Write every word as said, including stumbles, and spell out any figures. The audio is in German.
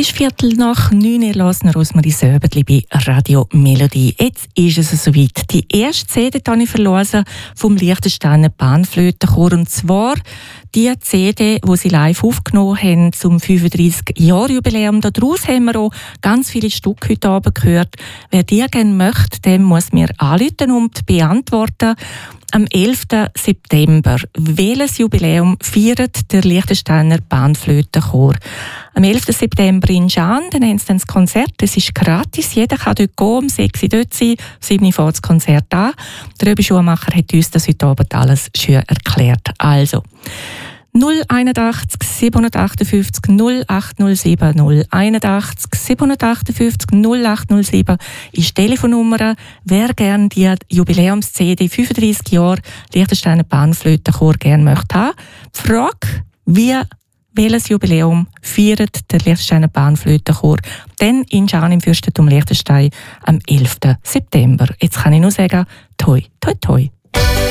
ist Viertel nach neun, ihr hört Rosmarie Söbertli bei Radio Melodie. Jetzt ist es soweit. Die erste C D habe ich verloren vom Liechtensteiner Panflötenchor. Und zwar die C D, die sie live aufgenommen haben zum fünfunddreissig-Jahr-Jubiläum. Daraus haben wir auch ganz viele Stücke heute Abend gehört. Wer die gerne möchte, dem muss mir anrufen und beantworten. Am elften September, welches Jubiläum feiert der Liechtensteiner Panflötenchor? Am elften September in Schaan, dann haben sie dann das Konzert, das ist gratis, jeder kann dort gehen, um sechs Uhr dort sein, um sieben Uhr fängt das Konzert an. Der Röbi Schumacher hat uns das heute Abend alles schön erklärt. Also, null einundachtzig siebenhundertachtundfünfzig null acht null sieben null einundachtzig siebenhundertachtundfünfzig null acht null sieben ist die Telefonnummer. Wer gerne die Jubiläums-C D fünfunddreissig Jahre Liechtensteiner Panflötenchor gerne möchte haben. Die Frage, wie welches Jubiläum feiert der Liechtensteiner Panflötenchor? Dann in Schaan im Fürstentum Liechtenstein am elften September. Jetzt kann ich nur sagen, toi, toi, toi.